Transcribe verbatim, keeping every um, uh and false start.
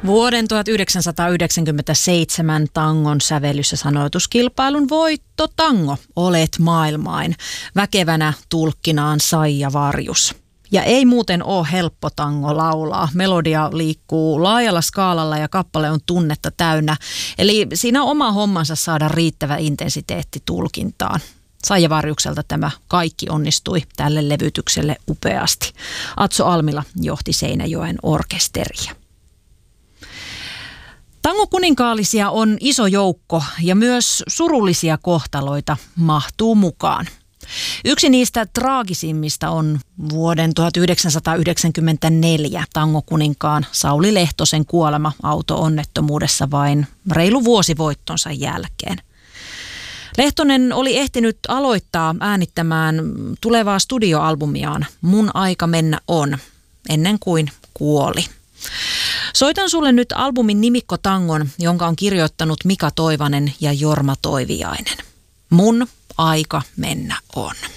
Vuoden tuhatyhdeksänsataayhdeksänkymmentäseitsemän tangon sävellyssä sanoituskilpailun voitto Tango, olet maailmain, väkevänä tulkkinaan Saija Varjus. Ja ei muuten ole helppo tango laulaa. Melodia liikkuu laajalla skaalalla ja kappale on tunnetta täynnä. Eli siinä on oma hommansa saada riittävä intensiteetti tulkintaan. Saija Varjukselta tämä kaikki onnistui tälle levytykselle upeasti. Atso Almila johti Seinäjoen orkesteria. Tangokuninkaallisia on iso joukko ja myös surullisia kohtaloita mahtuu mukaan. Yksi niistä traagisimmista on vuoden tuhatyhdeksänsataayhdeksänkymmentäneljä tangokuninkaan Sauli Lehtosen kuolema auto-onnettomuudessa vain reilu vuosi voittonsa jälkeen. Lehtonen oli ehtinyt aloittaa äänittämään tulevaa studioalbumiaan Mun aika mennä on, ennen kuin kuoli. Soitan sulle nyt albumin nimikkotangon, jonka on kirjoittanut Mika Toivanen ja Jorma Toiviainen. Mun aika mennä on.